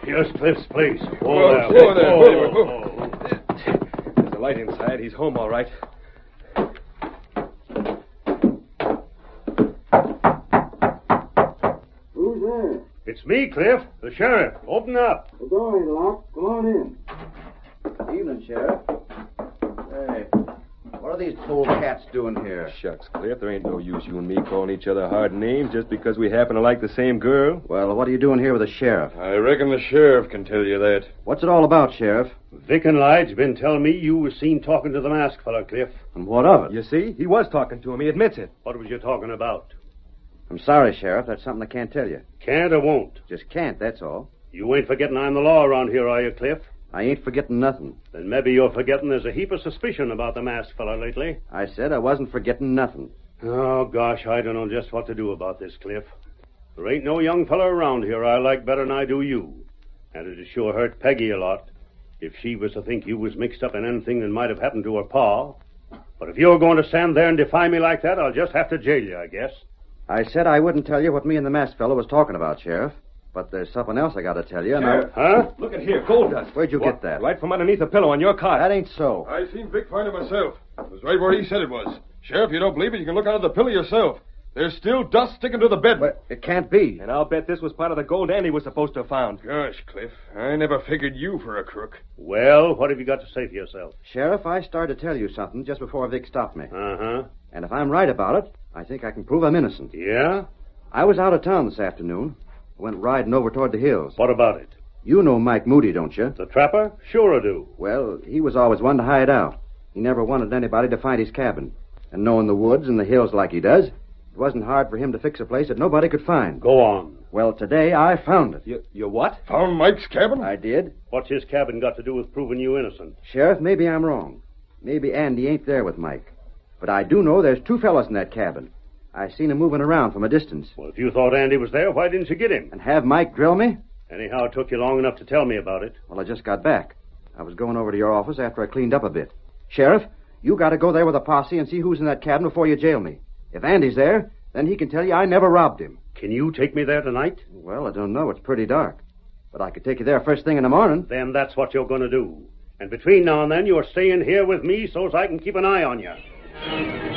Here's Cliff's place. Whoa there. There's a light inside. He's home, all right. Who's there? It's me, Cliff, the sheriff. Open up. The door ain't locked. Come on in. Evening, Sheriff. Hey, what are these polecats doing here? Shucks, Cliff, there ain't no use you and me calling each other hard names just because we happen to like the same girl. Well, what are you doing here with the sheriff? I reckon the sheriff can tell you that. What's it all about, Sheriff? Vic and Lige been telling me you was seen talking to the masked fella, Cliff. And what of it? You see? He was talking to him. He admits it. What was you talking about? I'm sorry, Sheriff. That's something I can't tell you. Can't or won't? Just can't, that's all. You ain't forgetting I'm the law around here, are you, Cliff? I ain't forgetting nothing. Then maybe you're forgetting there's a heap of suspicion about the masked fella lately. I said I wasn't forgetting nothing. Oh, gosh, I don't know just what to do about this, Cliff. There ain't no young fella around here I like better than I do you. And it'd sure hurt Peggy a lot if she was to think you was mixed up in anything that might have happened to her pa. But if you're going to stand there and defy me like that, I'll just have to jail you, I guess. I said I wouldn't tell you what me and the masked fellow was talking about, Sheriff. But there's something else I got to tell you, and Sheriff, Huh? Look at here, gold dust. Where'd you get that? Right from underneath the pillow on your cot. That ain't so. I seen Vic find it myself. It was right where he said it was. Sheriff, you don't believe it, you can look under the pillow yourself. There's still dust sticking to the bed. But it can't be. And I'll bet this was part of the gold Andy was supposed to have found. Gosh, Cliff, I never figured you for a crook. Well, what have you got to say for yourself? Sheriff, I started to tell you something just before Vic stopped me. Uh-huh. And if I'm right about it, I think I can prove I'm innocent. Yeah? I was out of town this afternoon. Went riding over toward the hills. What about it? You know Mike Moody, don't you? The trapper? Sure I do. Well, he was always one to hide out. He never wanted anybody to find his cabin. And knowing the woods and the hills like he does, it wasn't hard for him to fix a place that nobody could find. Go on. Well, today I found it. You what? Found Mike's cabin? I did. What's his cabin got to do with proving you innocent? Sheriff, maybe I'm wrong. Maybe Andy ain't there with Mike. But I do know there's two fellas in that cabin. I seen him moving around from a distance. Well, if you thought Andy was there, why didn't you get him? And have Mike drill me? Anyhow, it took you long enough to tell me about it. Well, I just got back. I was going over to your office after I cleaned up a bit. Sheriff, you got to go there with a posse and see who's in that cabin before you jail me. If Andy's there, then he can tell you I never robbed him. Can you take me there tonight? Well, I don't know. It's pretty dark. But I could take you there first thing in the morning. Then that's what you're going to do. And between now and then, you're staying here with me so as I can keep an eye on you.